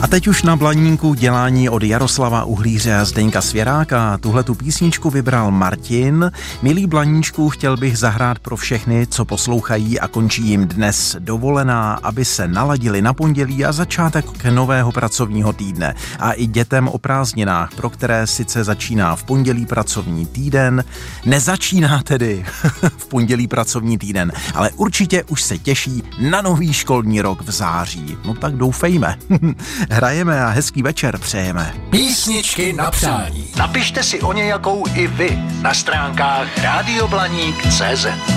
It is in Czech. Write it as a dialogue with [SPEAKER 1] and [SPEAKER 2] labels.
[SPEAKER 1] A teď už na Blaníku dělání od Jaroslava Uhlíře a Zdeňka Svěráka. Tuhletu písničku vybral Martin. Milý Blaníčku, chtěl bych zahrát pro všechny, co poslouchají a končí jim dnes dovolená, aby se naladili na pondělí a začátek nového pracovního týdne. A i dětem o prázdninách, pro které sice začíná v pondělí pracovní týden, nezačíná tedy v pondělí pracovní týden, ale určitě už se těší na nový školní rok v září. No tak doufejme. Hrajeme a hezký večer přejeme.
[SPEAKER 2] Písničky na přání. Napište si o nějakou i vy na stránkách radioblaník.cz.